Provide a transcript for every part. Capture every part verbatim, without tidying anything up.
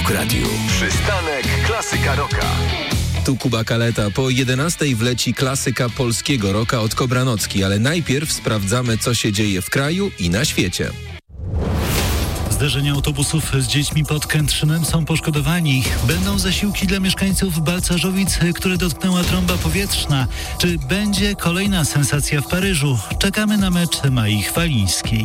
Rock Radio. Przystanek Klasyka Rocka. Tu Kuba Kaleta. Po jedenastej wleci klasyka polskiego rocka od Kobranocki, ale najpierw sprawdzamy, co się dzieje w kraju i na świecie. Zderzenie autobusów z dziećmi pod Kętrzynem, są poszkodowani. Będą zasiłki dla mieszkańców Balcarzowic, które dotknęła trąba powietrzna. Czy będzie kolejna sensacja w Paryżu? Czekamy na mecz Mai Chwalińskiej.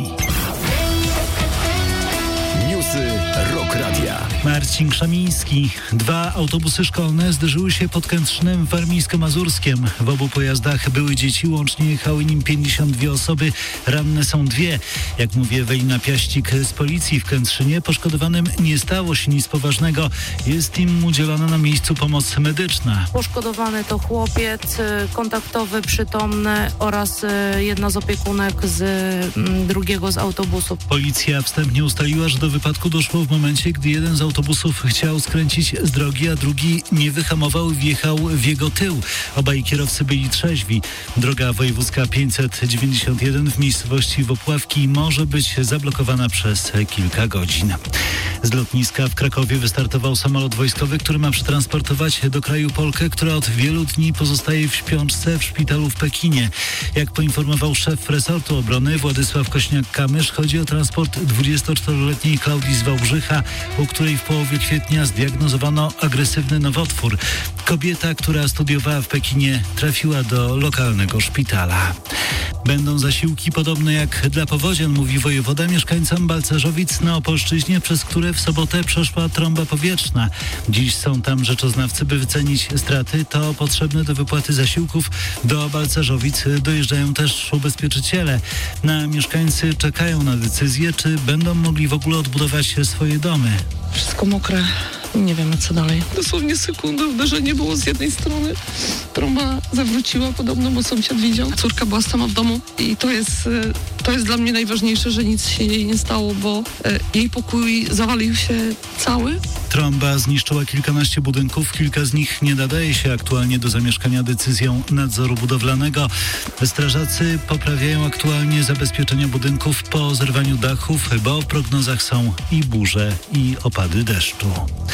Newsy Rock Radia. Marcin Krzamiński. Dwa autobusy szkolne zderzyły się pod Kętrzynem warmińsko-mazurskiem. W obu pojazdach były dzieci, łącznie jechały nim pięćdziesiąt dwie osoby. Ranne są dwie. Jak mówi Ewelina Piaścik z policji w Kętrzynie, poszkodowanym nie stało się nic poważnego. Jest im udzielona na miejscu pomoc medyczna. Poszkodowany to chłopiec kontaktowy, przytomny oraz jedna z opiekunek z drugiego z autobusów. Policja wstępnie ustaliła, że do wypadku doszło w momencie, gdy jeden z autobusów chciał skręcić z drogi, a drugi nie wyhamował i wjechał w jego tył. Obaj kierowcy byli trzeźwi. Droga wojewódzka pięćset dziewięćdziesiąt jeden w miejscowości Wopławki może być zablokowana przez kilka godzin. Z lotniska w Krakowie wystartował samolot wojskowy, który ma przetransportować do kraju Polkę, która od wielu dni pozostaje w śpiączce w szpitalu w Pekinie. Jak poinformował szef resortu obrony Władysław Kośniak-Kamysz, chodzi o transport dwudziestoczteroletniej Klaudii z Wałbrzycha, u której w połowie kwietnia zdiagnozowano agresywny nowotwór. Kobieta, która studiowała w Pekinie, trafiła do lokalnego szpitala. Będą zasiłki podobne jak dla powodzian, mówi wojewoda mieszkańcom Balcerzowic na Opolszczyźnie, przez które w sobotę przeszła trąba powietrzna. Dziś są tam rzeczoznawcy, by wycenić straty. To potrzebne do wypłaty zasiłków. Do Balcerzowic dojeżdżają też ubezpieczyciele. Na mieszkańcy czekają na decyzję, czy będą mogli w ogóle odbudować swoje domy. Wszystko mokre. Nie wiemy, co dalej. Dosłownie sekundę uderzenie było z jednej strony. Trąba zawróciła podobno, bo sąsiad widział. Córka była sama w domu i to jest, to jest dla mnie najważniejsze, że nic się jej nie stało, bo jej pokój zawalił się cały. Trąba zniszczyła kilkanaście budynków, kilka z nich nie nadaje się aktualnie do zamieszkania decyzją nadzoru budowlanego. Strażacy poprawiają aktualnie zabezpieczenia budynków po zerwaniu dachów, bo w prognozach są i burze, i opady deszczu.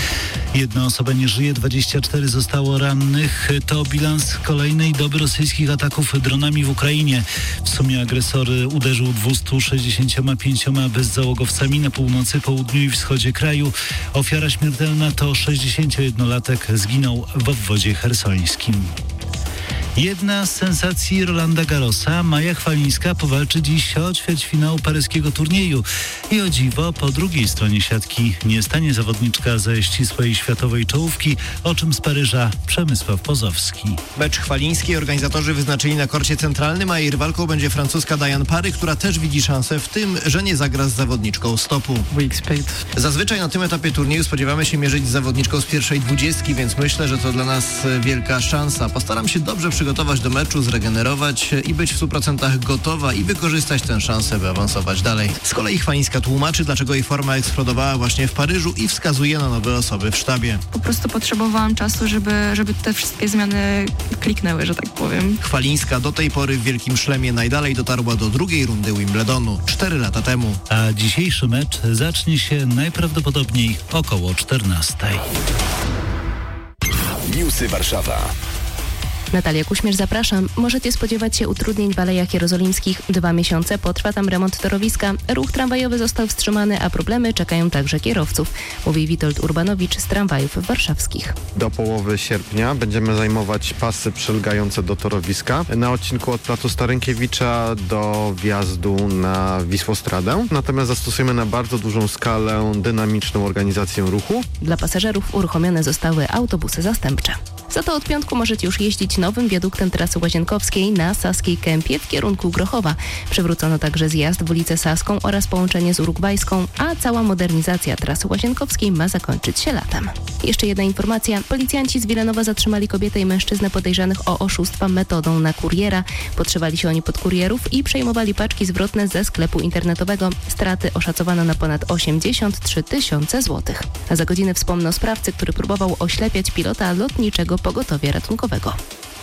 Jedna osoba nie żyje, dwadzieścia cztery zostało rannych. To bilans kolejnej doby rosyjskich ataków dronami w Ukrainie. W sumie agresor uderzył dwieście sześćdziesiąt pięć bezzałogowcami na północy, południu i wschodzie kraju. Ofiara śmiertelna to sześćdziesięciojednolatek, zginął w obwodzie chersońskim. Jedna z sensacji Rolanda Garrosa, Maja Chwalińska, powalczy dziś o ćwierćfinał paryskiego turnieju. I o dziwo, po drugiej stronie siatki nie stanie zawodniczka ze ścisłej światowej czołówki, o czym z Paryża Przemysław Pozowski. Mecz Chwalińskiej organizatorzy wyznaczyli na korcie centralnym, a jej rywalką będzie francuska Diane Parry, która też widzi szansę w tym, że nie zagra z zawodniczką stopu. Zazwyczaj na tym etapie turnieju spodziewamy się mierzyć z zawodniczką z pierwszej dwudziestki, więc myślę, że to dla nas wielka szansa. Postaram się dobrze przygotować do meczu, zregenerować i być w stu procentach gotowa i wykorzystać tę szansę, by awansować dalej. Z kolei Chwalińska tłumaczy, dlaczego jej forma eksplodowała właśnie w Paryżu i wskazuje na nowe osoby w sztabie. Po prostu potrzebowałam czasu, żeby, żeby te wszystkie zmiany kliknęły, że tak powiem. Chwalińska do tej pory w Wielkim Szlemie najdalej dotarła do drugiej rundy Wimbledonu cztery lata temu. A dzisiejszy mecz zacznie się najprawdopodobniej około czternastej. Newsy Warszawa. Natalia Kuśmierz, zapraszam. Możecie spodziewać się utrudnień w Alejach Jerozolimskich. Dwa miesiące potrwa tam remont torowiska. Ruch tramwajowy został wstrzymany, a problemy czekają także kierowców, mówi Witold Urbanowicz z Tramwajów Warszawskich. Do połowy sierpnia będziemy zajmować pasy przylegające do torowiska na odcinku od placu Starynkiewicza do wjazdu na Wisłostradę. Natomiast zastosujemy na bardzo dużą skalę dynamiczną organizację ruchu. Dla pasażerów uruchomione zostały autobusy zastępcze. Za to od piątku możecie już jeździć nowym wiaduktem trasy Łazienkowskiej na Saskiej Kępie w kierunku Grochowa. Przywrócono także zjazd w ulicę Saską oraz połączenie z Urugwajską, a cała modernizacja trasy Łazienkowskiej ma zakończyć się latem. Jeszcze jedna informacja. Policjanci z Wilanowa zatrzymali kobietę i mężczyznę podejrzanych o oszustwa metodą na kuriera. Podszywali się oni pod kurierów i przejmowali paczki zwrotne ze sklepu internetowego. Straty oszacowano na ponad osiemdziesiąt trzy tysiące złotych. A za godzinę wspomnę o sprawcy, który próbował oślepiać pilota lotniczego pogotowia ratunkowego.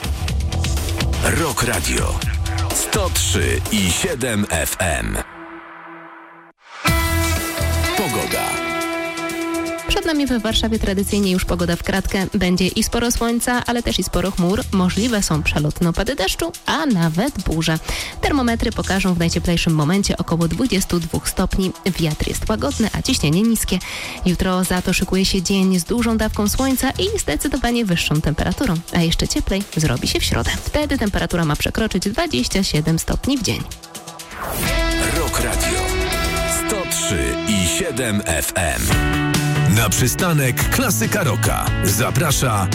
Rock Radio sto trzy i siedem F M. Pogoda. Przed nami w Warszawie tradycyjnie już pogoda w kratkę. Będzie i sporo słońca, ale też i sporo chmur. Możliwe są przelotne opady deszczu, a nawet burze. Termometry pokażą w najcieplejszym momencie około dwadzieścia dwa stopni. Wiatr jest łagodny, a ciśnienie niskie. Jutro za to szykuje się dzień z dużą dawką słońca i zdecydowanie wyższą temperaturą. A jeszcze cieplej zrobi się w środę. Wtedy temperatura ma przekroczyć dwadzieścia siedem stopni w dzień. Rock Radio sto trzy i siedem F M. Na przystanek Klasyka Rocka zaprasza